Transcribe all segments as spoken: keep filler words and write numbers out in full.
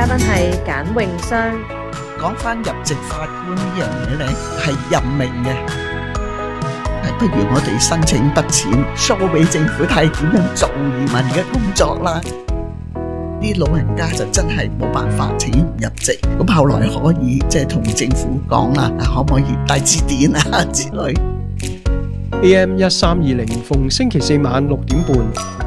嘉賓係簡詠雙。 講翻入籍法官呢樣嘢咧，係任命嘅，係不如我哋申請筆錢 show 俾政府睇點樣做移民嘅工作啦。啲老人家就真係冇辦法請唔入籍，咁後來可以即係同政府講啦，可唔可以帶字典啊之類。 A M 一三二零逢星期四晚六點半。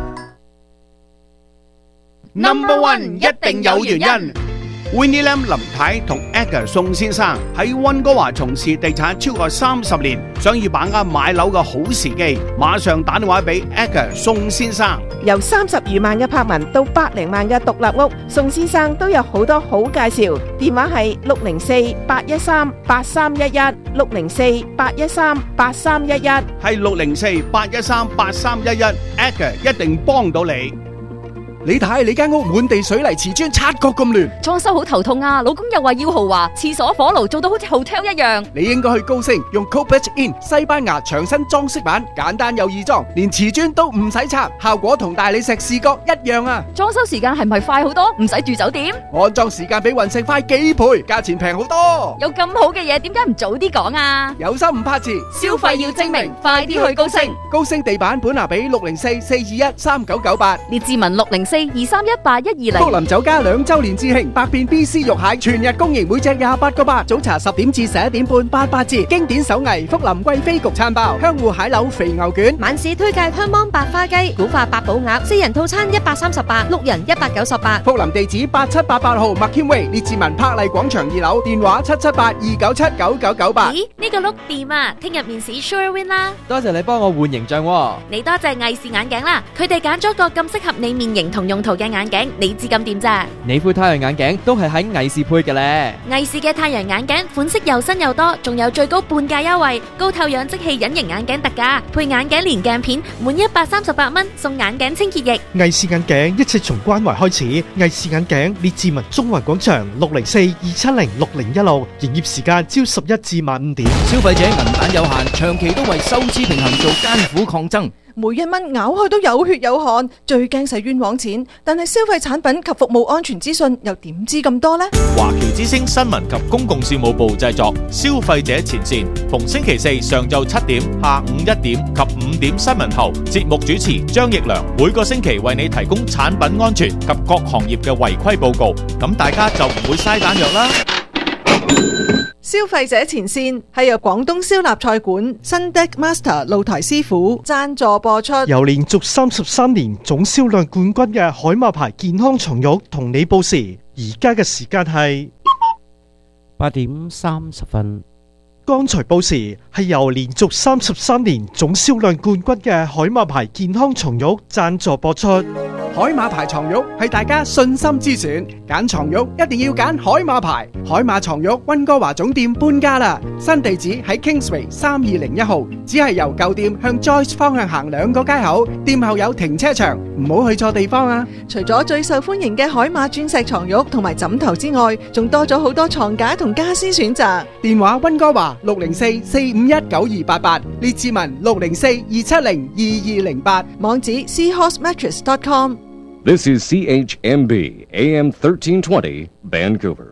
Number One 一定有原因。Winnie Lam 林太同 Edgar 宋先生喺溫哥華從事地產超過三十年，想要把握買樓嘅好時機，馬上打電話俾 Edgar 宋先生。 由三十餘萬嘅柏文到百零萬嘅獨立屋，宋先生都有好多好介紹。電話係六零四八一三八三一一，六零四八一三八三一一， 係六零四八一三八三一一 ，Edgar 一定幫到你。 你睇你間屋滿地水泥瓷磚，察覺咁亂， 裝修好頭痛啊！老公又話要豪華，廁所火爐做到好似 hotel 一樣。 你應該去高升用 Copet In 西班牙牆身裝飾板，簡單又易裝，連瓷磚都唔使拆，效果同大理石視覺一樣啊！ 裝修時間係咪快好多？唔使住酒店？ 安裝時間比雲石快幾倍，價錢平好多。 有咁好嘅嘢，點解唔早啲講啊？ 有心唔怕遲， 消費要精明，快啲去高升。 高升地板本拿比六零四四二一三九九八， 列志文六零四二三一八一二零。 福林酒家兩周年致慶，百變 B C 肉蟹全日供應，每隻廿八個八。早茶十點至十一點半，八八折。經典手藝福林貴妃焗餐包，香芋蟹柳肥牛卷。 晚市推介香芒百花雞、古法八寶鴨，四人套餐一百三十八，六人一百九十八。 福林地址八七八八號麥謙威列治文柏麗廣場二樓，電話七七八二九七九九九八。 咦，呢個碌掂啊！聽日面試 sure win 啦！ 多謝你幫我換形象喎。 你多謝藝視眼鏡啦，佢哋揀咗個咁適合你面型同用途嘅眼鏡，你知咁掂咋？ 你副太陽眼鏡都係喺藝視配嘅咧。 藝視嘅太陽眼鏡款式又新又多，仲有最高半價優惠，高透氧即棄隱形眼鏡特價，配眼鏡連鏡片，滿一百三十八蚊送眼鏡清潔液。 藝視眼鏡一切從關懷開始，藝視眼鏡列治文中環廣場六零四二七零六零一六，營業時間朝十一至晚五點。 消費者銀彈有限，長期都為收支平衡做艱苦抗爭。 每一蚊咬去都有血有汗，最驚使冤枉錢。但係消費產品及服務安全資訊又點知咁多呢？ 華僑之聲新聞及公共事務部製作，消費者前線，逢星期四上晝七點、下午一點及五點新聞後，節目主持張奕良每個星期為你提供產品安全及各行業嘅違規報告，咁大家就唔會嘥彈藥啦。 消費者前線係由廣東燒臘菜館新 Deck Master 露台師傅贊助播出。 由連續三十三年總銷量冠軍嘅海馬牌健康床褥同你報時，而家嘅時間係八點三十分。 剛才報時係由連續三十三年總銷量冠軍嘅海馬牌健康床褥贊助播出。 海馬牌床褥係大家信心之選，揀床褥一定要揀海馬牌。海馬床褥溫哥華總店搬家啦，新地址喺 Kingsway 三二零一號，只係由舊店向 Joyce 方向行兩個街口，店後有停車場，唔好去錯地方啊！ 除咗最受歡迎嘅海馬鑽石床褥同埋枕頭之外，仲多咗好多床架同家私選擇。 電話溫哥華六零四四五一九二八八，列治文六零四二七零二二零八， 網址 seahorse mattress dot com。 This is C H M B A M thirteen twenty Vancouver。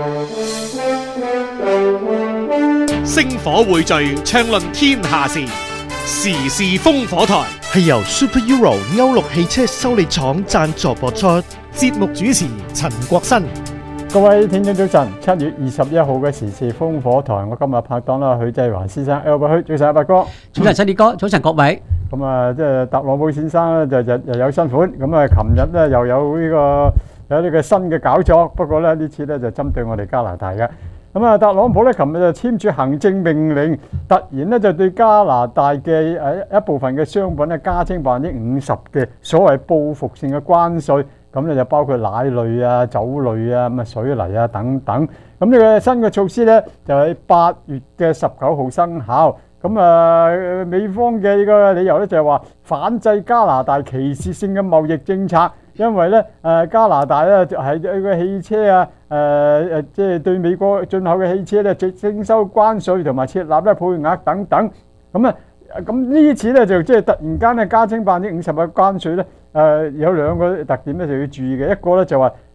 星火匯聚，暢論天下事，時事烽火台係由 Super Euro 歐陸汽車修理廠贊助播出。 節目主持陳國新。各位聽眾早晨，七月二十一號嘅時事烽火台，我今日拍檔啦，許繼華先生 Albert 許，早晨阿伯哥。 早晨七烈哥，早晨各位。 咁啊，即係特朗普先生咧就日日有新款，咁啊，琴日咧又有呢個有呢個新嘅搞作，不過咧呢次咧就針對我哋加拿大嘅。咁啊，特朗普咧琴日就簽署行政命令，突然咧就對加拿大嘅誒一部分嘅商品咧加徵百分之五十嘅所謂報復性嘅關稅，咁咧就包括奶類啊、酒類啊、咁啊水泥啊等等。咁呢個新嘅措施咧就喺八月嘅十九號生效。咁啊，美方嘅呢個理由咧就係話反制加拿大歧視性嘅貿易政策，因為咧誒加拿大咧就係一個汽車啊誒誒，即係對美國進口嘅汽車咧徵徵收關稅同埋設立咧配額等等。咁啊，咁呢次咧就即係突然間咧加徵百分之五十嘅關稅咧，誒有兩個特點咧就要注意嘅，一個咧就話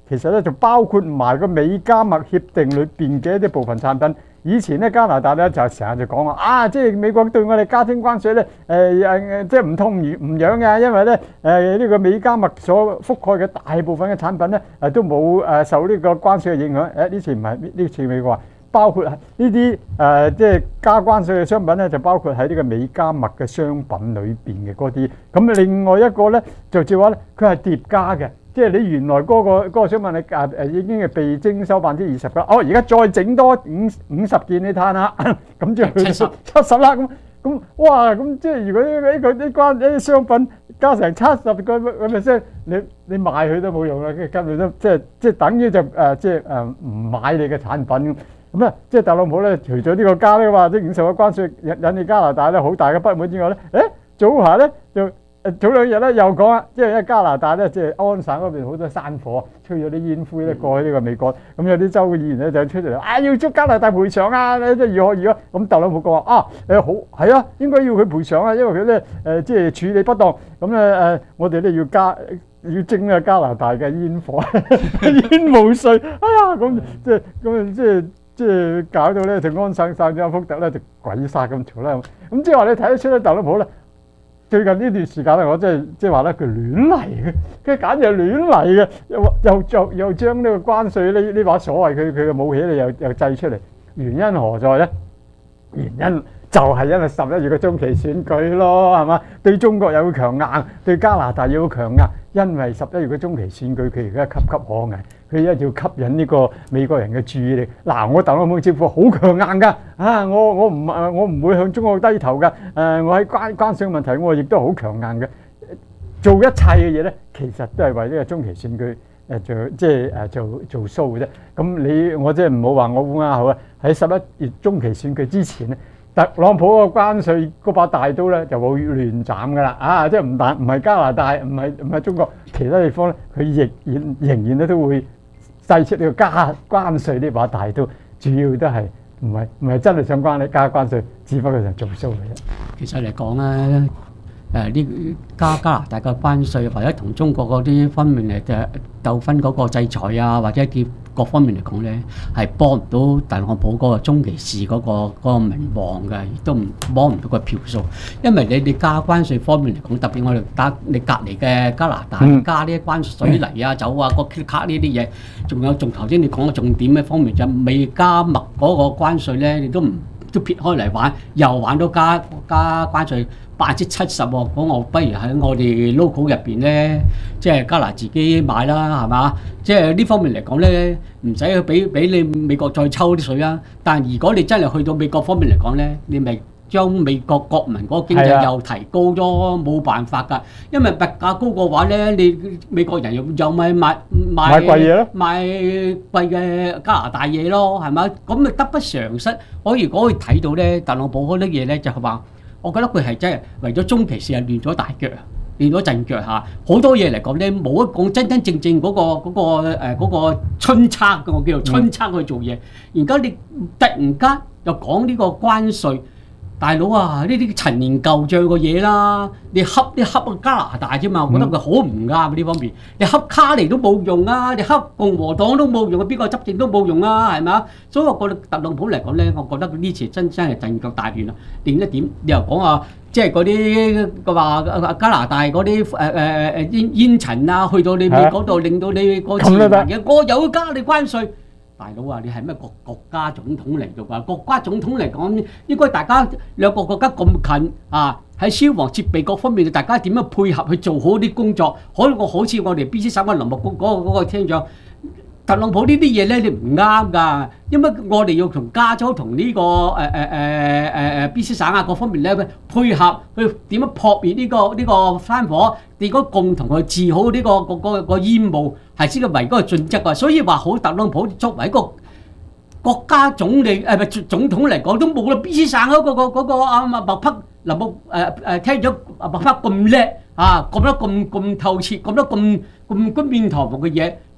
其實咧就包括埋個美加墨協定裏邊嘅一啲部分產品。以前咧加拿大咧就成日就講話啊，即係美國對我哋加徵關稅咧，誒誒即係唔痛唔唔癢嘅，因為咧誒呢個美加墨所覆蓋嘅大部分嘅產品咧誒都冇誒受呢個關稅嘅影響。誒呢次唔係呢次美國話，包括呢啲誒即係加關稅嘅商品咧，就包括喺呢個美加墨嘅商品裏邊嘅嗰啲。咁另外一個咧就照話咧，佢係疊加嘅。即係你原來嗰、那個嗰、那個商品你誒誒已經係被徵收百分之二十㗎，哦而家再整多五五十件你睇下，咁就去到七十啦。咁咁哇咁即係如果呢個呢關呢啲商品加成七十個個 percent，你你賣佢都冇用啦，跟住都即係即係等於就誒、呃、即係誒唔買你嘅產品咁啊！即係特朗普咧，除咗呢個加呢話即五十個關稅引引起加拿大咧好大嘅不滿之外咧，誒早下咧就。誒早兩日咧又講啦，即係因為加拿大咧，即係安省嗰邊好多山火，吹咗啲煙灰咧過去呢個美國，咁有啲州議員咧就出嚟啊，要捉加拿大賠償啊！即係如何如何咁，特朗普講話啊誒好係啊，應該要佢賠償啊，因為佢咧誒即係處理不當，咁咧誒我哋咧要加要徵呢個加拿大嘅煙火煙霧稅，哎呀咁即係咁即係即係搞到咧就安省省長福特咧就鬼殺咁嘈啦，咁即係話你睇得出咧特朗普咧。最近呢段時間咧，我真係即係話咧，佢亂嚟嘅，佢簡直係亂嚟嘅，又又又又將呢個關稅呢呢把所謂佢佢嘅武器咧，又又製出嚟，原因何在咧？原因就係因為十一月嘅中期選舉咯，係嘛？對中國又要強硬，對加拿大又要強硬，因為十一月嘅中期選舉，佢而家岌岌可危。佢一定要吸引呢個美國人嘅注意力。嗱，我特朗普政府好強硬㗎，啊，我我唔誒，我唔會向中國低頭㗎。誒，我喺關關稅問題，我亦都好強硬嘅。做一切嘅嘢咧，其實都係為呢個中期選舉誒做，即係誒做做 show 嘅啫。咁你我即係唔好話我烏鴉口啊！喺十一月中期選舉之前咧，特朗普個關稅嗰把大刀咧就會亂斬㗎啦。啊，即係唔但唔係加拿大，唔係唔係中國其他地方咧，佢亦然仍然咧都會。製出呢個加關稅呢把大刀，主要都係唔係唔係真係想關你加關稅，只不過就做 show 嘅啫。 其實嚟講咧，誒呢加加拿大嘅關稅，或者同中國嗰啲方面嚟嘅糾紛嗰個制裁啊，或者啲各方面嚟講咧，係幫唔到特朗普嗰個中期市嗰個嗰個民望嘅，亦都唔幫唔到個票數。因為你你加關稅方面嚟講，特別我哋打你隔離嘅加拿大加呢啲關稅水泥啊、酒啊、個卡呢啲嘢，仲有仲頭先你講嘅重點嘅方面就未加墨嗰個關稅咧，你都唔都撇開嚟玩，又玩到加加關稅百分之七十喎，咁我不如喺我哋 local 入邊咧，即係加拿大自己買啦，係嘛？即係呢方面嚟講咧，唔使去俾俾你美國再抽啲水啊。但係如果你真係去到美國方面嚟講咧，你咪將美國國民嗰個經濟又提高咗，冇辦法㗎。因為物價高嘅話咧，你美國人又又咪買買買貴嘢咯，買貴嘅加拿大嘢咯，係咪？咁咪得不償失。我如果可以睇到咧，特朗普嗰啲嘢咧，就係話。我覺得佢係真係為咗中期市係亂咗大腳，亂咗陣腳嚇。好多嘢嚟講咧，冇一講真真正正嗰、嗰個嗰、嗰個誒嗰個春策嘅，我叫做春策去做嘢。而家你突然間又講呢個關稅，大佬啊，呢啲陳年舊帳嘅嘢啦，你恰啲恰加拿大啫嘛，我覺得佢好唔啱呢方面。你恰卡尼都冇用啊，你恰共和黨都冇用啊，邊個執政都冇用啊，係咪？所以我覺得特朗普嚟講咧，我覺得呢次真真係陣腳大亂啦。另一點，你又講啊，即係嗰啲嘅話加拿大嗰啲誒誒誒煙煙塵啊，去到你美國度，令到你個自然嘅，我有加你關稅。大佬啊，你係咩國國家總統嚟到㗎？國家總統嚟講，應該大家兩個國家咁近啊，喺消防設備各方面，大家點樣配合去做好啲工作？可我好似我哋 B C 省嘅林木嗰嗰個嗰個廳長。特朗普呢啲嘢咧，你唔啱㗎，因為我哋要同加州同呢、這個誒誒誒誒誒 B C 省啊各方面咧配合，去點樣撲滅呢、這個呢、這個山火，如果共同去治好呢、這個個個個煙霧，係先係為嗰個準則㗎。所以話好，特朗普作為一個國家總理誒唔係總統嚟講，都冇啦 B C 省嗰、那個、那個嗰個啊麥克林木誒誒聽咗麥克咁叻啊，講得咁咁透徹，講得咁咁冠冕堂皇嘅嘢。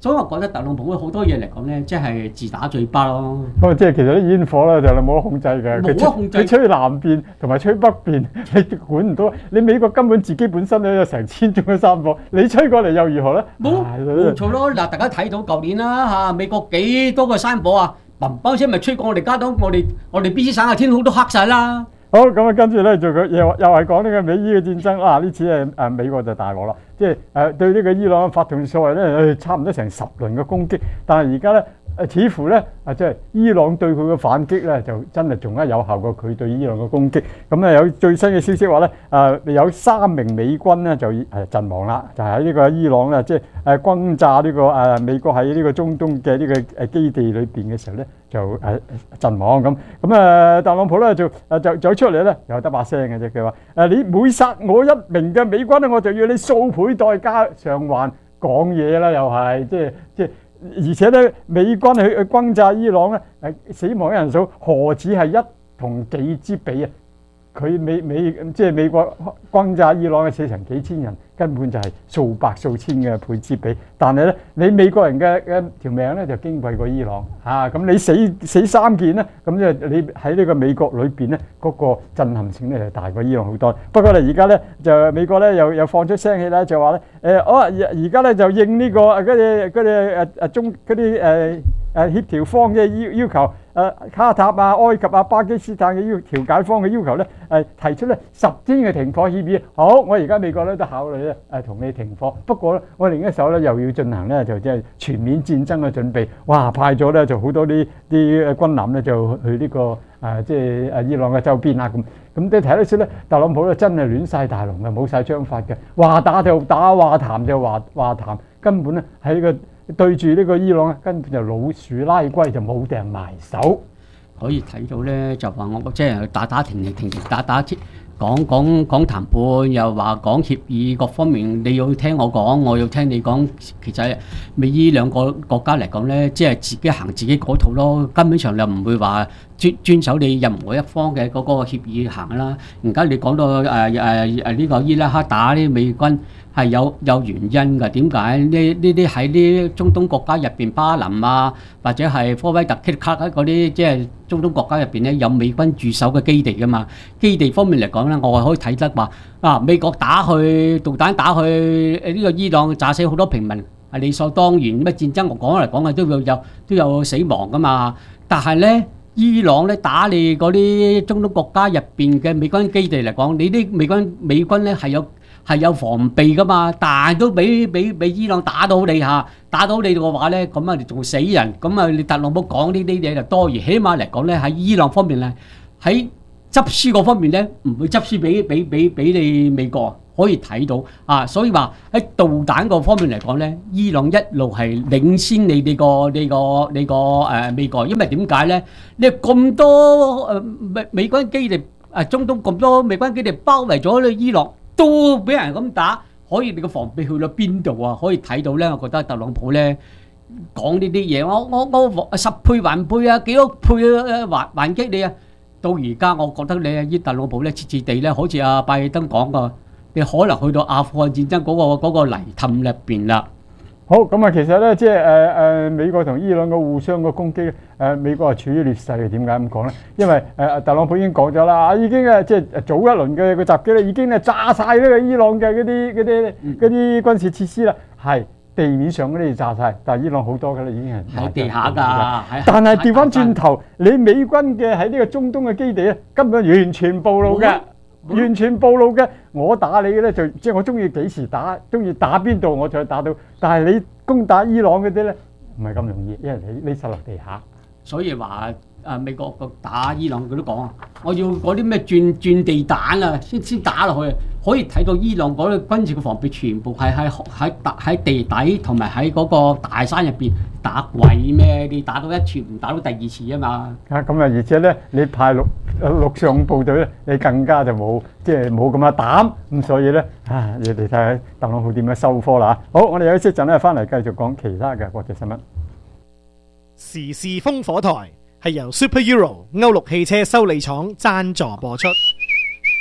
所以我覺得特朗普好多嘢嚟講咧，即係自打嘴巴咯。 咁即係其實啲煙火咧就係冇得控制嘅， 冇得控制。 佢吹南邊同埋吹北邊，你管唔到。你美國根本自己本身咧有成千種嘅山火，你吹過嚟又如何咧？ 冇冇錯咯！嗱，大家睇到舊年啦嚇，美國幾多個山火啊，砰砰聲咪吹過我哋加到我哋我哋 B C 省嘅天空都黑晒啦。 好咁啊，跟住咧就佢又又係講呢個美伊嘅戰爭啊！呢次誒誒美國就大鑊啦，即係誒對呢個伊朗發動所謂咧誒差唔多成十輪嘅攻擊，但係而家咧誒似乎咧啊即係伊朗對佢嘅反擊咧就真係仲加有效過佢對伊朗嘅攻擊。咁啊有最新嘅消息話咧誒有三名美軍咧就誒陣亡啦，就喺呢個伊朗咧即係誒轟炸呢個誒美國喺呢個中東嘅呢個誒基地裏邊嘅時候咧。就誒陣亡咁咁誒，特朗普咧就誒就走出嚟咧，又得把聲嘅啫。佢話誒你每殺我一名嘅美軍咧，我就要你數倍代價償還。講嘢啦，又係即係即係，而且咧美軍去去轟炸伊朗咧，誒死亡嘅人數何止係一同幾之比啊！佢美美即係美國轟炸伊朗嘅死成幾千人，根本就係數百數千嘅倍之比。但係咧，你美國人嘅嘅條命咧就矜貴過伊朗嚇。咁、啊、你死死三件咧，咁即係你喺呢個美國裏邊咧，嗰、那個震撼性咧係大過伊朗好多。不過咧，而家咧就美國咧又又放出聲氣咧，就話咧誒，我而而家咧就應呢、這個嗰啲嗰啲誒誒中嗰啲誒誒協調方嘅要要求。誒卡塔啊、埃及啊、巴基斯坦嘅要調解方嘅要求咧，誒提出咧十天嘅停火協議。好，我而家美國咧都考慮咧誒同你停火。不過咧，我另一手咧又要進行咧就即係全面戰爭嘅準備。哇！派咗咧就好多啲啲軍艦咧就去呢、這個誒即係誒伊朗嘅周邊啦咁。咁你睇得出咧，特朗普咧真係亂晒大龍嘅，冇晒章法嘅，話打就打，話談就話話談，根本咧喺呢個。對住呢個伊朗根本就老鼠拉龜，就冇埞埋手。 可以睇到咧，就話我即係打打停停停停打打，講講講談判，又話講協議各方面，你要聽我講，我要聽你講。其實美伊兩個國家嚟講咧，即係自己行自己嗰套咯，根本上就唔會話遵遵守你任何一方嘅嗰個協議行啦。而家你講到誒誒誒呢個伊拉克打啲美軍。係有有原因㗎，點解呢？呢啲喺啲中東國家入邊，巴林啊，或者係科威特、卡卡嗰啲，即係中東國家入邊咧，有美軍駐守嘅基地㗎嘛。基地方面嚟講咧，我係可以睇得話啊，美國打去導彈打去誒呢個伊朗，炸死好多平民係理所當然。乜戰爭我講嚟講去都有有都有死亡㗎嘛。但係咧，伊朗咧打你嗰啲中東國家入邊嘅美軍基地嚟講，你啲美軍美軍咧係有。係有防備噶嘛，但係都俾俾俾伊朗打到你下，打到你嘅話咧，咁啊你仲死人，咁啊你特朗普講呢啲嘢就多餘。起碼嚟講咧，喺伊朗方面咧，喺執輸嗰方面咧，唔會執輸俾俾俾俾你美國，可以睇到啊。所以話喺導彈嗰方面嚟講咧，伊朗一路係領先你哋個你個你個誒美國，因為點解咧？你咁多誒美美軍基地誒中東咁多美軍基地包圍咗你伊朗。都俾人咁打，可以你個防備去到邊度啊？可以睇到咧，我覺得特朗普咧講呢啲嘢，我我我十倍還倍啊，幾多倍啊還還擊你啊！到而家我覺得你啊，依特朗普咧，次次地咧，好似阿拜登講噶，你可能去到阿富汗戰爭嗰個嗰個泥氹入邊啦。 好咁啊，其實咧，即係誒誒美國同伊朗嘅互相嘅攻擊咧，誒美國係處於劣勢嘅。點解咁講咧？因為誒特朗普已經講咗啦，已經誒即係早一輪嘅個襲擊咧，已經係炸晒呢個伊朗嘅嗰啲嗰啲嗰啲軍事設施啦。係地面上嗰啲炸晒，但係伊朗好多嘅啦，已經係喺地下㗎。 但係調翻轉頭，你美軍嘅喺呢個中東嘅基地咧，根本完全暴露嘅。完全暴露嘅，我打你嘅咧就即係我中意幾時打，中意打邊度我就打到。但係你攻打伊朗嗰啲咧唔係咁容易，因為你匿晒落地下。 所以話啊，美國個打伊朗佢都講啊，我要嗰啲咩鑽鑽地彈啊，先先打落去。可以睇到伊朗嗰啲軍事嘅防備全部係喺喺喺地底同埋喺嗰個大山入邊打鬼咩？你打到一次唔打到第二次啊嘛！ 啊咁啊，而且咧你派陸陸上部隊咧，你更加就冇即係冇咁嘅膽咁，所以咧啊，你哋睇下特朗普點樣收科啦嚇！好，我哋有一陣咧翻嚟繼續講其他嘅國際新聞。 時事烽火台係由 Super Euro 歐陸汽車修理廠贊助播出。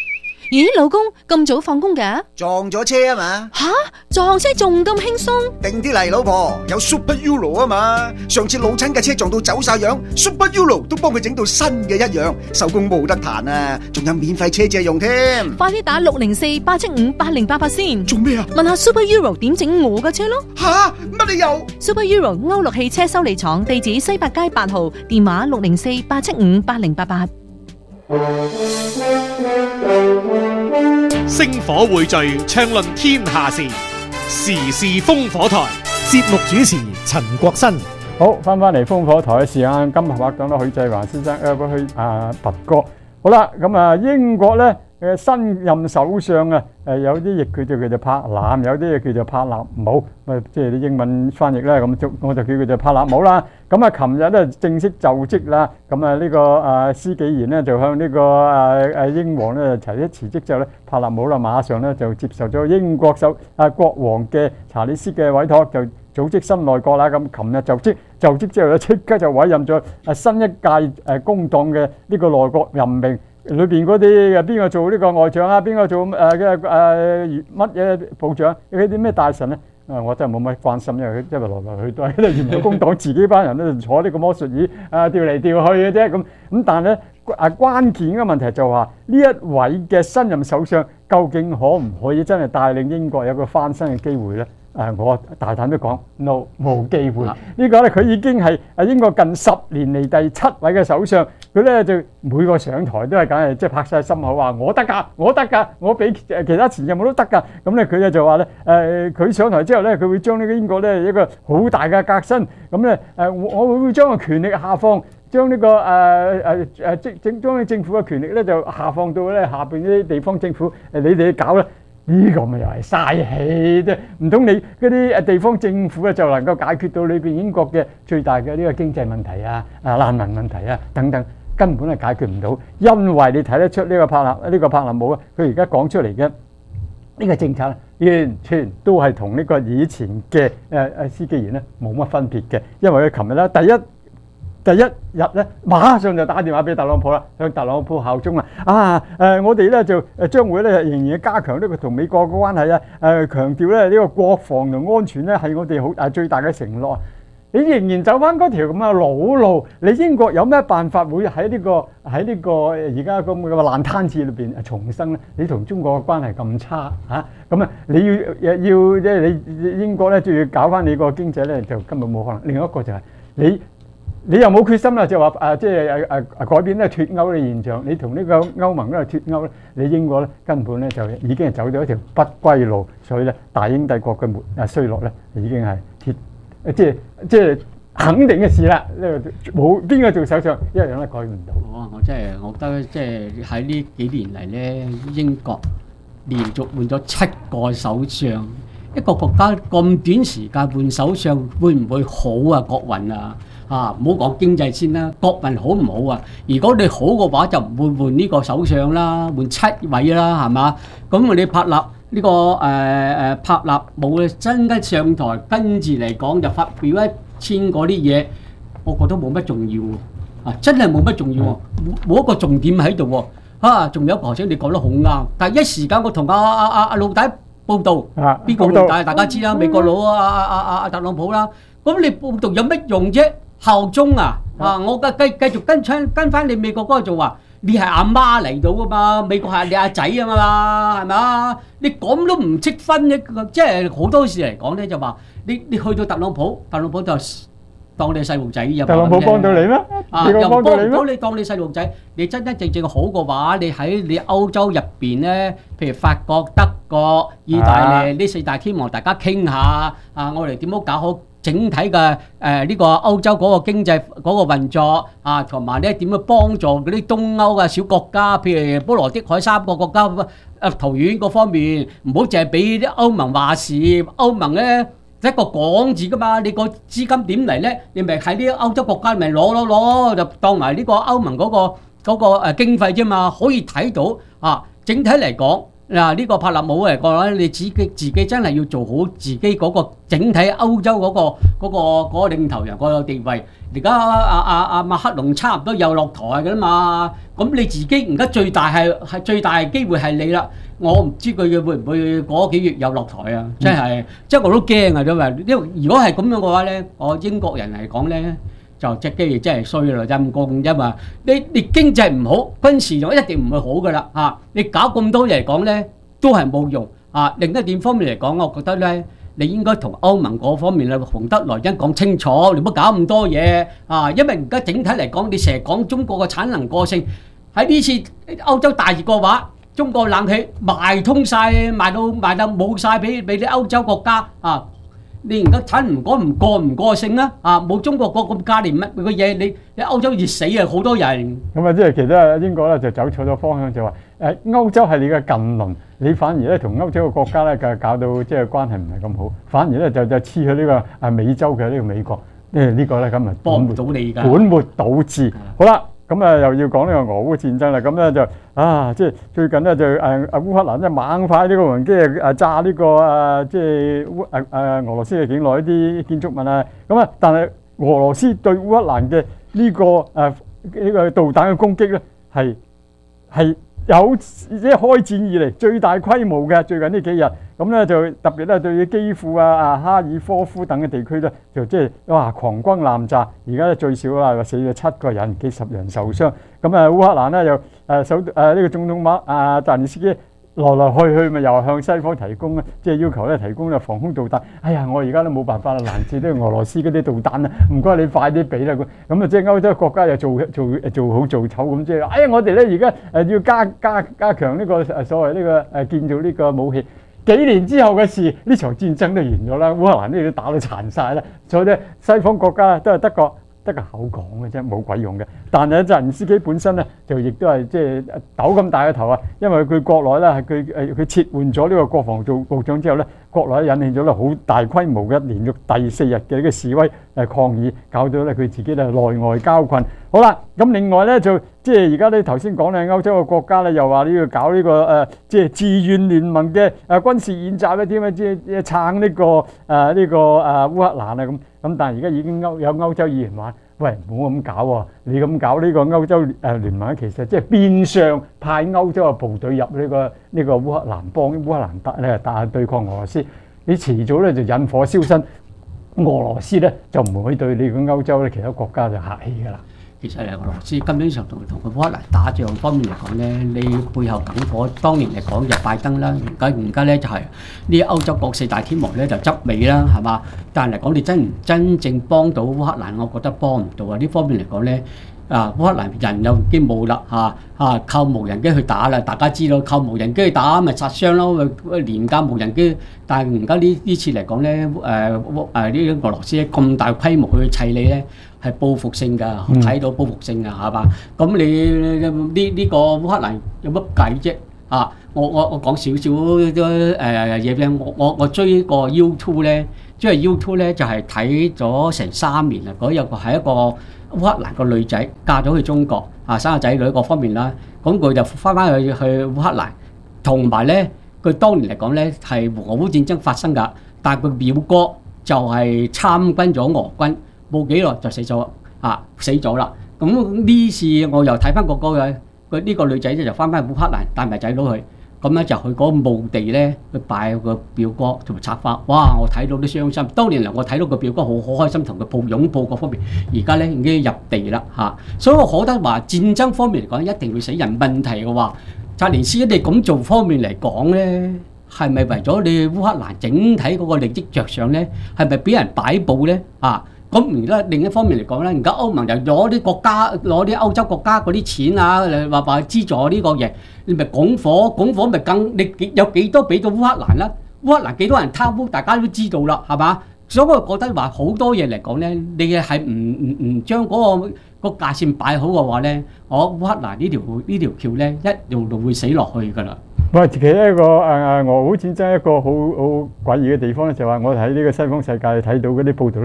咦，老公咁早放工嘅？ 撞咗車啊嘛！ 吓，撞車仲咁輕鬆？ 定啲嚟，老婆，有 Super Euro 啊嘛！上次老親嘅車撞到走晒樣 ，Super Euro 都幫佢整到新嘅一樣，收工冇得彈啊！仲有免費車借用添。 快啲打六零四八七五八零八八先。 做咩啊？ 問下 Super Euro 點整我嘅車咯。 吓，乜理由 ？Super Euro 歐陸汽車修理廠，地址西八街八號，電話六零四八七五八零八八。 星火匯聚，暢論天下事，時事烽火台。 節目主持陳國新。 好，翻返嚟烽火台嘅時間，今日話講到許世華先生，誒，去啊拔哥。好啦，咁啊英國咧嘅新任首相啊，誒有啲亦佢就叫做柏南，有啲叫做柏納姆，誒即係啲英文翻譯咧，咁就我就叫佢做柏納姆啦。咁啊，琴日咧正式就職啦，咁啊呢個誒施紀賢咧就向呢個誒誒英皇咧提出辭職之後咧，柏納姆啦馬上咧就接受咗英國首啊國王嘅查理斯嘅委託，就組織新內閣啦。咁琴日就職就職之後咧，即刻就委任咗誒新一屆誒工黨嘅呢個內閣任命。裏邊嗰啲誒邊個做呢個外長啊？邊個做誒嘅誒乜嘢部長？嗰啲咩大臣咧？啊，我真係冇乜關心，因為佢因為來來去都係咧，原來工黨自己班人咧坐呢個魔術椅啊，調嚟調去嘅啫。咁咁，但係咧啊關鍵嘅問題就話呢一位嘅新任首相究竟可唔可以真係帶領英國有個翻身嘅機會咧？誒，我大膽都講 no 冇機會。呢個咧佢已經係誒英國近十年嚟第七位嘅首相。佢咧就每個上台都係梗係即係拍晒心口話我得㗎，我得㗎，我比其他前任我都得㗎。咁咧佢咧就話咧誒，佢上台之後咧，佢會將呢個英國咧一個好大嘅革新。咁咧誒，我我會將個權力下放，將呢個誒誒誒政政中央政府嘅權力咧就下放到咧下邊啲地方政府誒，你哋搞啦。呢個咪又係嘥氣啫！唔通你嗰啲誒地方政府咧就能夠解決到裏邊英國嘅最大嘅呢個經濟問題啊、啊難民問題啊等等，根本係解決唔到，因為你睇得出呢個柏納呢個柏納姆啊，佢而家講出嚟嘅呢個政策完全都係同呢個以前嘅誒誒施紀賢咧冇乜分別嘅，因為佢琴日咧第一。第一日咧，馬上就打電話俾特朗普啦，向特朗普效忠啦。啊，誒、呃，我哋咧就誒將會咧仍然加強呢個同美國嘅關係啊，誒、呃，強調咧呢個國防同安全咧係我哋好誒最大嘅承諾。你仍然走翻嗰條咁嘅老路，你英國有咩辦法會喺呢、這個喺呢個而家咁嘅爛攤子裏邊重生咧？你同中國嘅關係咁差嚇，咁啊你要要即係你英國咧就要搞翻你個經濟咧，就根本冇可能。另一個就係你。你又冇決心啦，就話誒，即係誒誒改變咧脱歐嘅現象。你同呢個歐盟咧脱歐咧，你英國咧根本咧就已經係走咗一條不歸路，所以咧大英帝國嘅沒誒衰落咧已經係鐵即係即係肯定嘅事啦。呢個冇邊個做首相一樣都改唔到。 我我真係我覺得即係喺呢幾年嚟咧，英國連續換咗七個首相，一個國家咁短時間換首相，會唔會好啊？國運啊！啊，唔好講經濟先啦，國民好唔好啊？如果你好嘅話，就唔會換呢個首相啦，換七位啦，係嘛？咁你柏納呢個誒誒柏納姆咧，真嘅上台，跟住嚟講就發表一千嗰啲嘢，我覺得冇乜重要啊！真係冇乜重要喎，冇一個重點喺度喎。啊，仲有一個頭先你講得好啱，但係一時間我同阿阿阿阿老大報道，邊個老大大家知啦，美國佬啊啊啊啊特朗普啦，咁你報道有乜用啫？效忠啊！啊，我繼繼繼續跟親跟翻你美國嗰個做話，你係阿媽嚟到噶嘛？美國係你阿仔啊嘛，係咪啊？你講都唔識分嘅，即係好多時嚟講咧就話，你你去到特朗普，特朗普就當你細路仔入。特朗普幫到你咩？啊，又幫唔到你當你細路仔，你真真正正好嘅話，你喺你歐洲入邊咧，譬如法國、德國、意大利呢四大天王，大家傾下啊，我哋點樣搞好？整體嘅誒呢個歐洲嗰個經濟嗰個運作啊，同埋咧點樣幫助嗰啲東歐嘅小國家，譬如波羅的海三個國家誒桃園嗰方面，唔好淨係俾啲歐盟話事。歐盟咧一個講字噶嘛，你個資金點嚟咧？你咪喺啲歐洲國家咪攞攞攞，就當埋呢個歐盟嗰個嗰個誒經費啫嘛。可以睇到啊，整體嚟講。 嗱呢個帕勒姆嚟講咧，你自己自己真係要做好自己嗰個整體歐洲嗰個嗰個嗰個領頭人嗰個地位。而家阿阿阿馬克龍差唔多又落台㗎啦嘛，咁你自己而家最大係係最大機會係你啦。我唔知佢會唔會嗰幾月又落台啊！真係，即係我都驚啊！因為因為如果係咁樣嘅話咧，我英國人嚟講咧，就隻機真係衰啦，陰公啫嘛！你你經濟唔好，軍事就一定唔會好噶啦嚇！你搞咁多嘢嚟講咧，都係冇用啊！另一點方面嚟講，我覺得咧，你應該同歐盟嗰方面啊，馮德萊恩講清楚，你唔好搞咁多嘢啊！因為而家整體嚟講，你成日講中國嘅產能過剩，喺呢次歐洲大熱嘅話。中國冷氣賣通晒，賣到賣到冇晒俾俾啲歐洲國家啊！你而家產唔講唔過唔過剩啦啊！冇中國國咁價廉乜嘅嘢，你你歐洲熱死啊！好多人咁啊，即係其實英國咧就走錯咗方向，就話誒歐洲係你嘅近鄰，你反而咧同歐洲嘅國家咧就搞到即係關係唔係咁好，反而咧就就黐去呢個啊美洲嘅呢個美國，誒呢個咧咁啊幫唔到你㗎， 本末倒置。好啦。咁啊，又要講呢個俄烏戰爭啦。咁咧就啊，即係最近咧就誒誒烏克蘭即係猛快呢個無人機誒炸呢個誒即係烏誒誒俄羅斯嘅境內一啲建築物啊。咁啊，但係俄羅斯對烏克蘭嘅呢個誒呢個導彈嘅攻擊咧係係有即係開戰以嚟最大規模嘅。最近呢幾日咁咧就特別咧對於基輔啊、啊哈爾科夫等嘅地區咧，就即係哇狂轟濫炸，而家咧最少啦死咗七個人，幾十人受傷。咁啊烏克蘭咧又誒首誒呢個總統馬啊澤連斯基來來去去咪又向西方提供咧，即係要求咧提供咧防空導彈。哎呀，我而家都冇辦法啦，攔截呢個俄羅斯嗰啲導彈啊！唔該你快啲俾啦。咁啊即係歐洲國家又做做做好做醜咁，即係哎呀我哋咧而家誒要加加加強呢個誒所謂呢個誒建造呢個武器。幾年之後嘅事，呢場戰爭都完咗啦。烏克蘭呢啲打到殘晒啦，所以咧西方國家都係得個得個口講嘅啫，冇鬼用嘅。但係澤連斯基本身咧就亦都係即係抖咁大嘅頭啊，因為佢國內咧係佢誒佢撤換咗呢個國防部部長之後咧，國內引起咗咧好大規模嘅連續第四日嘅呢個示威誒抗議，搞到咧佢自己咧內外交困。好啦，咁另外咧就即係而家你頭先講咧歐洲嘅國家咧又話呢個搞呢個誒即係自願聯盟嘅誒軍事演習咧，點樣即係撐呢個誒呢個誒烏克蘭啊咁咁，但係而家已經歐有歐洲議員話：喂，唔好咁搞喎！你咁搞呢個歐洲誒聯盟，其實即係變相派歐洲嘅部隊入呢個呢個烏克蘭幫烏克蘭打咧打對抗俄羅斯，你遲早咧就引火燒身，俄羅斯咧就唔會對你個歐洲咧其他國家就客氣㗎啦。 其實俄羅斯根本上同同佢烏克蘭打仗方面嚟講咧，你背後梗火，當年嚟講就拜登啦，而家而家咧就係呢歐洲各四大天王咧就執尾啦，係嘛？但係嚟講你真唔真正幫到烏克蘭，我覺得幫唔到啊！呢方面嚟講咧，啊烏克蘭人又已經冇啦嚇嚇，靠無人機去打啦，大家知道靠無人機去打咪殺傷咯，廉價無人機。但係而家呢呢次嚟講咧，誒誒呢個俄羅斯咁大規模去砌你咧。係報復性㗎，睇到報復性㗎，係嘛？咁你呢呢個烏克蘭有乜計啫？啊，我我我講少少誒嘢咧，我我我追個 YouTube 咧，即係 YouTube 咧就係睇咗成三年啦。嗰有個係一個烏克蘭個女仔嫁咗去中國，啊生個仔女各方面啦，咁佢就翻翻去去烏克蘭，同埋咧佢當年嚟講咧係俄烏戰爭發生㗎，但係佢表哥就係參軍咗俄軍。冇幾耐就死咗，啊死咗啦！咁呢次我又睇翻個個嘅，佢呢個女仔咧就翻翻烏克蘭帶埋仔女去，咁咧就去嗰個墓地咧去拜個表哥同埋插花，哇！我睇到都傷心。多年嚟我睇到個表哥好好開心，同佢抱擁抱各方面，而家咧已經入地啦嚇、啊，所以我覺得話戰爭方面嚟講一定會死人。問題嘅話，澤連斯基你咁做方面嚟講咧，係咪為咗你烏克蘭整體嗰個利益着想咧？係咪俾人擺佈咧？啊！咁而家另一方面嚟講咧，而家歐盟又攞啲國家攞啲歐洲國家嗰啲錢啊，話話資助呢個嘢，你咪拱火，拱火咪更你有幾多俾到烏克蘭啦？烏克蘭幾多人貪污，大家都知道啦，係嘛？所以我覺得話好多嘢嚟講咧，你係唔唔唔將嗰個個界線擺好嘅話咧，我烏克蘭呢條呢條橋咧一路路會死落去㗎啦。 喂，其實一個誒誒俄烏戰爭一個好好詭異嘅地方咧，就係話我喺呢個西方世界睇到嗰啲報道咧。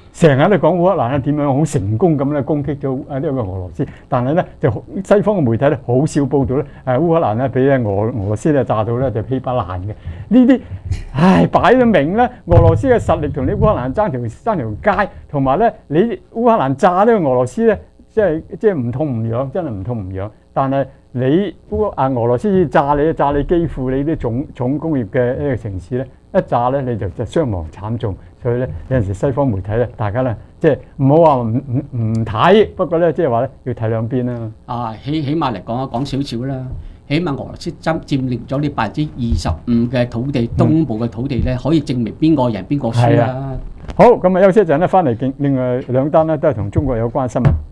成日都講烏克蘭咧點樣好成功咁咧攻擊咗啊呢個俄羅斯，但係咧就西方嘅媒體咧好少報導咧誒烏克蘭咧俾俄俄羅斯咧炸到咧就稀巴爛嘅。呢啲唉擺到明咧，俄羅斯嘅實力同你烏克蘭爭條爭條街，同埋咧你烏克蘭炸呢個俄羅斯咧，即係即係唔痛唔癢，真係唔痛唔癢。但係你烏啊俄羅斯炸你炸你幾乎你啲重重工業嘅呢個城市咧，一炸咧你就就傷亡慘重。所以咧有陣時西方媒體咧，大家咧即係唔好話唔唔唔睇，不過咧即係話咧要睇兩邊啦。 啊，起起碼嚟講啊，講少少啦。起碼俄羅斯佔佔領咗呢百分之二十五嘅土地，東部嘅土地咧，可以證明邊個贏邊個輸啦。 好，咁啊休息一陣咧，翻嚟另外兩單咧都係同中國有關新聞。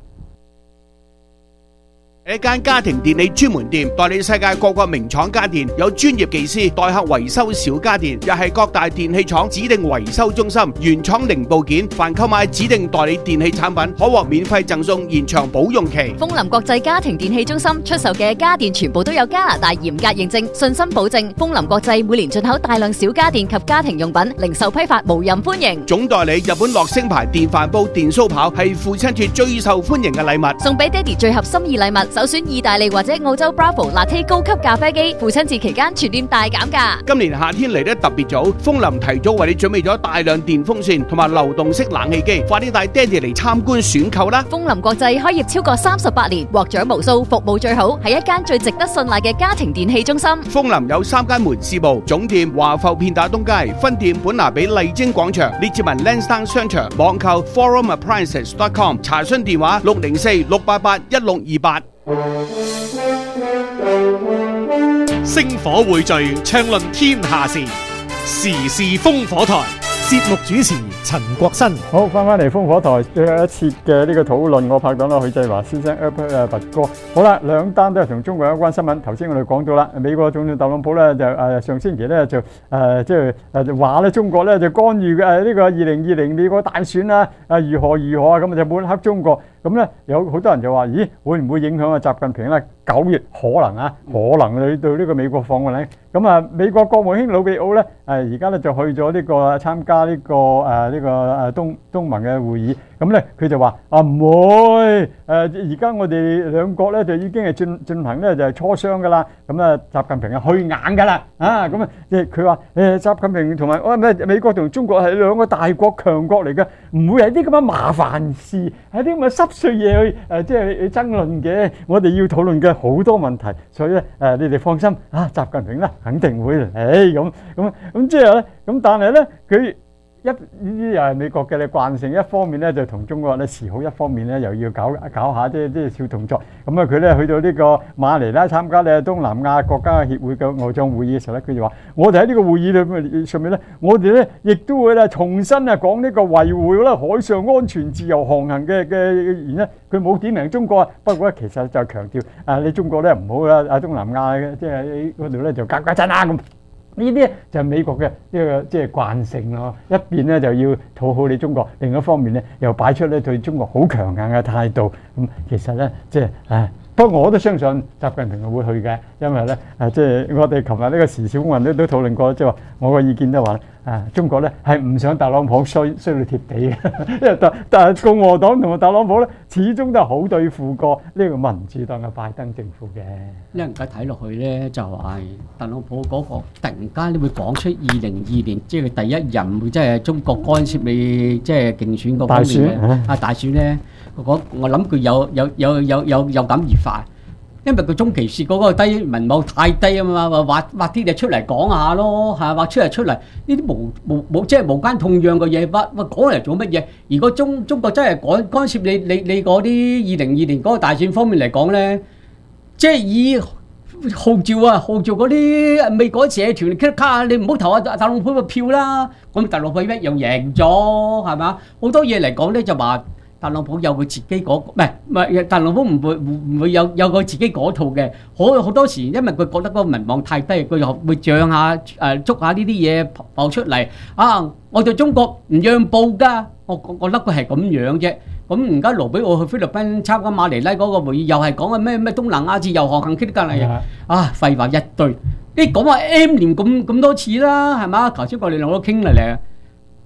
一間家庭電器專門店，代理世界各個名廠家電，有專業技師代客維修小家電，又係各大電器廠指定維修中心，原廠零部件，凡購買指定代理電器產品，可獲免費贈送延長保用期。 豐林國際家庭電器中心出售嘅家電全部都有加拿大嚴格認證，信心保證。豐林國際每年進口大量小家電及家庭用品，零售批發無任歡迎。 總代理日本樂聲牌電飯煲、電燒刨係父親節最受歡迎嘅禮物， 送俾爹哋最合心意禮物。首選意大利或者澳洲 Bravo Latte 高級咖啡機，父親節期間全店大減價。 今年夏天嚟得特別早，豐林提早為你準備咗大量電風扇同埋流動式冷氣機，快啲帶爹哋嚟參觀選購啦！ 豐林國際開業超過三十八年，獲獎無數，服務最好，係一間最值得信賴嘅家庭電器中心。 豐林有三間門市部，總店華埠片打東街，分店本拿比麗晶廣場，列治文 Lansdowne 商場，網購 forum appliances dot com， 查詢電話六零四六八八一六二八。 星火匯聚，暢論天下事，時事烽火台。節目主持陳國新。 好，翻返嚟烽火台最後一次嘅呢個討論，我拍檔啦許繼華先生 Albert 拔哥。好啦，兩單都係同中國有關新聞。頭先我哋講到啦，美國總統特朗普咧就誒上星期咧就誒即係誒話咧中國咧就干預嘅呢個二零二零美國大選啊，啊如何如何啊，咁就抹黑中國。咁咧有好多人就話：咦，會唔會影響啊習近平咧？九月可能啊，可能去到呢個美國訪問咧。咁啊，美國國務卿魯比奧咧，誒而家咧就去咗呢個參加呢個誒呢個誒東東盟嘅會議。咁咧佢就話啊唔會誒，而家我哋兩國咧就已經係進進行咧就係磋商㗎啦。咁啊，習近平係去硬㗎啦啊！咁啊，即係佢話誒習近平同埋我咩美國同中國係兩個大國強國嚟嘅，唔會係啲咁嘅麻煩事，係啲咁嘅濕碎嘢去誒即係去爭論嘅。我哋要討論嘅好多問題，所以咧誒你哋放心啊，習近平咧肯定會嚟咁咁咁之後咧咁，但係咧佢。一呢啲又係美國嘅慣性，一方面咧就同中國咧示好，一方面咧又要搞搞下啲啲小動作。咁啊佢咧去到呢個馬尼拉參加咧東南亞國家協會嘅外長會議嘅時候咧，佢就話：我哋喺呢個會議裏上面咧，我哋咧亦都會咧重新啊講呢個維護咧海上安全自由航行嘅嘅原因。佢冇點名中國啊，不過咧其實就強調啊你中國咧唔好啦，啊東南亞即係嗰度咧就搞搞震啊咁。呢啲就係美國嘅呢個即係慣性咯，一邊咧就要討好你中國，另一方面咧又擺出咧對中國好強硬嘅態度。咁其實咧即係唉，不過我都相信習近平係會去嘅，因為咧誒即係我哋琴日呢個時事問都都討論過，即係話我個意見都話啊中國咧係唔想特朗普衰衰到貼地嘅，因為特但係共和黨同埋特朗普咧始終都係好對付過呢個民主黨嘅拜登政府嘅。 呢而家睇落去咧就係特朗普嗰個突然間你會講出二零二年即係第一任會即係中國干涉你即係競選嗰方面嘅啊大選咧，我我諗佢有有有有有有感而發，因為佢中期時嗰個低民望太低啊嘛，話挖挖啲嘢出嚟講下咯，係挖出嚟出嚟呢啲無無無即係無關痛癢嘅嘢，挖挖講嚟做乜嘢？如果中中國真係干干涉你你你嗰啲二零二年嗰個大選方面嚟講咧，即係以號召啊號召嗰啲美國社團卡卡，你唔好投下特朗普嘅票啦，咁特朗普一樣贏咗係嘛？好多嘢嚟講咧就話。特朗普有佢自己嗰個，唔係唔係，特朗普唔會唔會有有佢自己嗰套嘅。好好多時，因為佢覺得嗰個民望太低，佢又會漲下誒捉下呢啲嘢爆出嚟。啊，我對中國唔讓步㗎，我我覺得佢係咁樣啫。咁而家盧比奧去菲律賓參加馬尼拉嗰個會議，又係講緊咩咩東南亞自由航行嗰啲隔離啊，啊廢話一堆。你講話 M 年咁咁多次啦，係嘛？頭先我哋兩個傾嚟咧。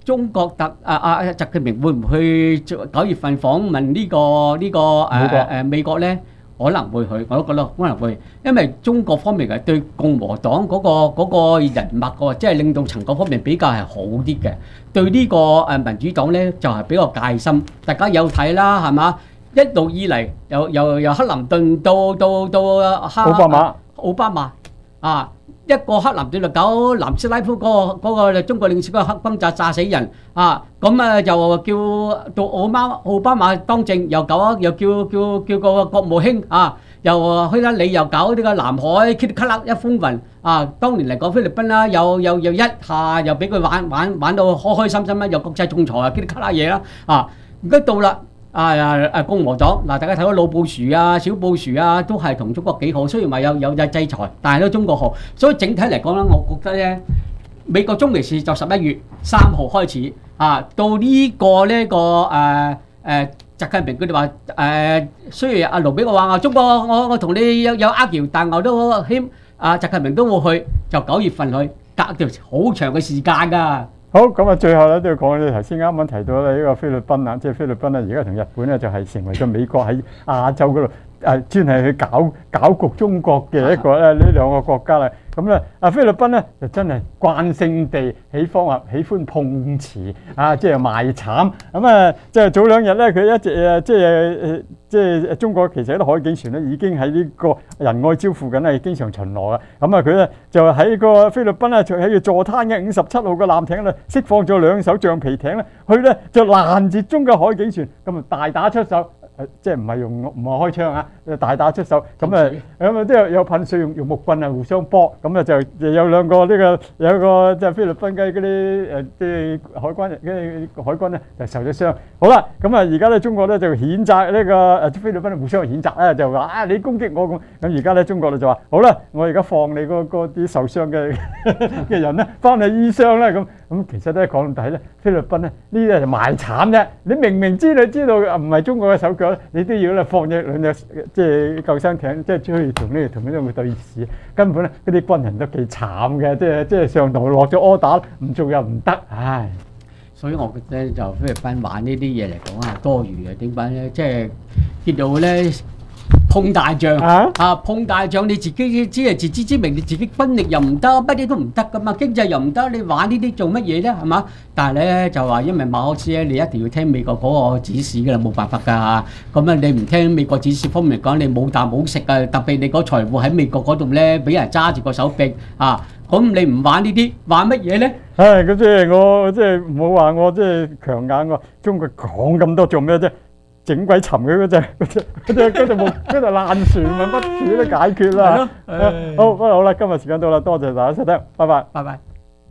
中國特啊啊習近平會唔會九月份訪問呢個呢個誒誒美國咧？可能會去，我都覺得可能會，因為中國方面係對共和黨嗰個嗰個人脈個，即係領導層嗰方面比較係好啲嘅。對呢個誒民主黨咧就係比較戒心。大家有睇啦，係嘛？一路以嚟由由由克林頓到到到哈奧巴馬， 奧巴馬啊！一個克林頓就搞南斯拉夫嗰個嗰個中國領事嗰個黑轟炸炸死人啊！咁啊又叫到奧巴奧巴馬當政又搞又叫叫叫個國務卿啊！又希拉里又搞呢個南海噼里咔啦一風雲啊！當年嚟講菲律賓啦，又又又一下又俾佢玩玩玩到開開心心啦，又國際仲裁啊噼里咔啦嘢啦啊！而家到啦。啊啊啊！共和黨嗱，大家睇到老布殊啊、小布殊啊，都係同中國幾好。雖然話有有有制裁，但係都中國好。所以整體嚟講咧，我覺得咧，美國中期市就十一月三號開始啊，到呢個呢個誒誒習近平佢哋話誒，雖然阿盧比我話我中國我我同你有有呃條，但我都希啊習近平都會去，就九月份去，隔條好長嘅時間㗎。 好，咁啊，最後咧都要講你頭先啱啱提到咧呢個菲律賓啊，即係菲律賓咧，而家同日本咧就係成為咗美國喺亞洲嗰度誒專係去搞搞局中國嘅一個咧呢兩個國家啦。咁咧啊菲律賓咧就真係慣性地喜歡啊喜歡碰瓷啊，即係賣慘。咁啊，即係早兩日咧佢一直誒即係即係中國其實啲海警船咧已經喺呢個仁愛礁附近咧經常巡邏啊。咁啊佢咧就喺個菲律賓咧就喺個坐灘嘅五十七號嘅艦艇咧釋放咗兩艘橡皮艇咧，去咧就攔截中嘅海警船，咁啊大打出手。誒即係唔係用唔係開槍啊？大打出手咁啊咁啊，即係有噴水用用木棍啊互相搏，咁啊就就有兩個呢個有個即係菲律賓嘅嗰啲誒即係海軍嘅海軍咧就受咗傷。好啦，咁啊而家咧中國咧就譴責呢個誒菲律賓互相譴責咧，就話啊你攻擊我咁。咁而家咧中國咧就話好啦，我而家放你嗰嗰啲受傷嘅嘅人咧翻去醫傷啦咁。咁其實咧講到底咧，菲律賓咧呢啲就賣慘啫。你明明知道知道唔係中國嘅手腳，你都要咧放隻兩隻即係救生艇，即係出去同呢同呢度對峙。根本咧嗰啲軍人都幾慘嘅，即係即係上頭落咗 order，唔做又唔得，唉。 所以我覺得就菲律賓玩呢啲嘢嚟講啊多餘嘅，點解咧？即係叫做咧。碰大將啊！啊碰大將，你自己知係自知之明，你自己軍力又唔得，乜嘢都唔得噶嘛，經濟又唔得，你玩呢啲做乜嘢咧？係嘛？但係咧就話因為馬可斯咧，你一定要聽美國嗰個指示㗎啦，冇辦法㗎嚇。咁啊，你唔聽美國指示方面嚟講，你冇啖冇食啊！特別你個財富喺美國嗰度咧，俾人揸住個手臂啊！咁你唔玩呢啲，玩乜嘢咧？ 唉，咁即係我即係唔好話我即係強硬喎，中國講咁多做咩啫？整鬼沉佢嗰隻嗰隻嗰隻嗰隻木嗰隻爛船咪乜事都解決啦。好，好，好啦，今日時間到啦，多謝大家收聽，拜拜， 拜拜。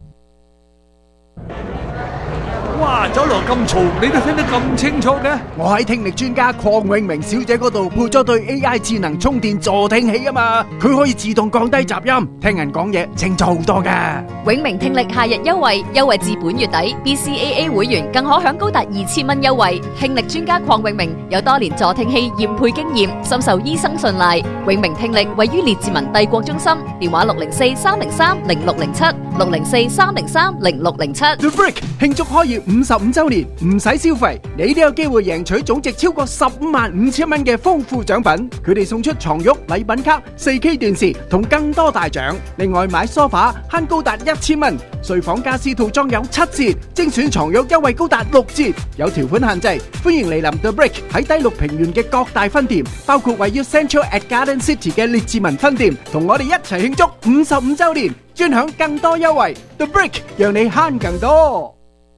哇！酒樓咁嘈，你都聽得咁清楚嘅？ 我喺聽力專家鄺永明小姐嗰度配咗對 A I 智能充電助聽器啊嘛，佢可以自動降低雜音，聽人講嘢清楚好多噶。 永明聽力夏日優惠，優惠至本月底 ，B C A A 會員更可享高達二千蚊優惠。聽力專家鄺永明有多年助聽器驗配經驗，深受醫生信賴。永明聽力位於列治文帝國中心，電話六零四三零三零六零七六零四三零三零六零七。 The Brick 慶祝開業五十五周年，唔使消費，你都有機會贏取總值超過十五萬五千蚊嘅豐富獎品。佢哋送出床褥、禮品卡、四 K 電視同更多大獎。另外買梳化慳高達一千蚊，睡房家私套裝有七折，精選床褥優惠高達六折。有條款限制，歡迎嚟臨 The Brick 喺低綠平原嘅各大分店，包括位於 Central at Garden City 嘅列治文分店，同我哋一齊慶祝五十五周年，專享更多優惠。The Brick 讓你慳更多。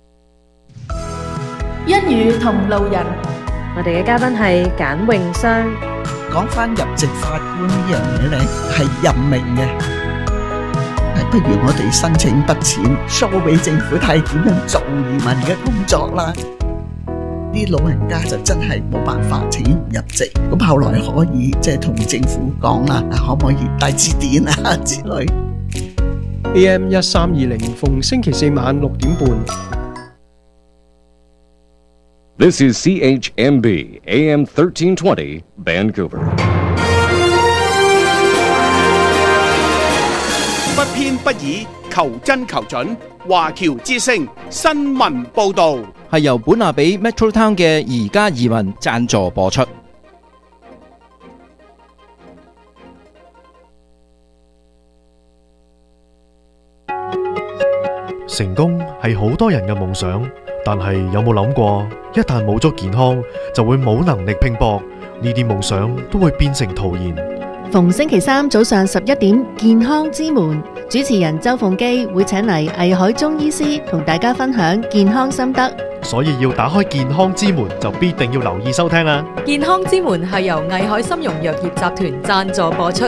一語同路人，我哋嘅嘉賓係簡詠雙。 講翻入籍法官呢樣嘢咧，係任命嘅，係不如我哋申請筆錢，show俾政府睇點樣做移民嘅工作啦。啲老人家就真係冇辦法請唔入籍，咁後來可以即係同政府講啦，可唔可以帶字典啊之類。 A M 一三二零，逢星期四晚六點半。 This is C H M B A M thirteen twenty Vancouver。 不偏不倚，求真求準， 華僑之聲新聞報道， 係由本亞比 Metro Town 嘅宜家移民贊助播出。 成功係好多人嘅夢想，但係有冇諗過，一旦冇咗健康，就會冇能力拼搏，呢啲夢想都會變成徒然。 逢星期三早上十一點，健康之門主持人周鳳基會請嚟藝海中醫師同大家分享健康心得， 所以要打開健康之門，就必定要留意收聽啦。 健康之門係由藝海參茸藥業集團贊助播出。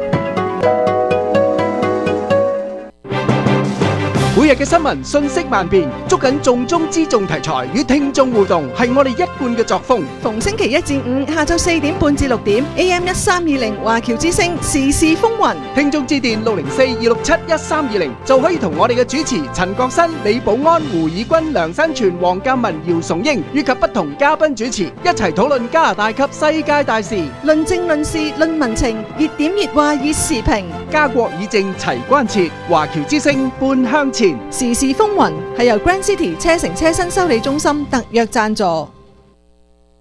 每日嘅新聞信息萬變，捉緊重中之重題材與聽眾互動，係我哋一貫嘅作風。 逢星期一至五下晝四點半至六點 ，A M 一三二零華僑之聲時事風雲， 聽眾致電六零四二六七一三二零就可以同我哋嘅主持陳國新、李寶安、胡以軍、梁新全、黃鑑文、姚崇英以及不同嘉賓主持一齊討論加拿大及世界大事， 論政論事論民情，熱點熱話熱時評， 家國以正齊關切，華僑之聲半向前。 時事風雲係由 Grand City 車城車身修理中心特約贊助。